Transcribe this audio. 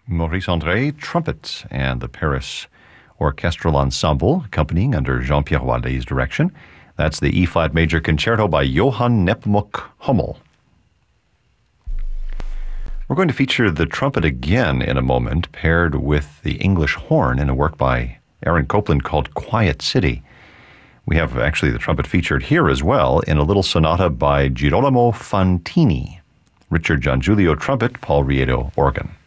Maurice André, trumpet, and the Paris Orchestral Ensemble, accompanying under Jean-Pierre Wallet's direction. That's the E-flat Major Concerto by Johann Nepomuk Hummel. We're going to feature the trumpet again in a moment, paired with the English horn in a work by Aaron Copland called Quiet City. We have actually the trumpet featured here as well in a little sonata by Girolamo Fantini. Richard Giangiulio trumpet, Paul Riedo organ.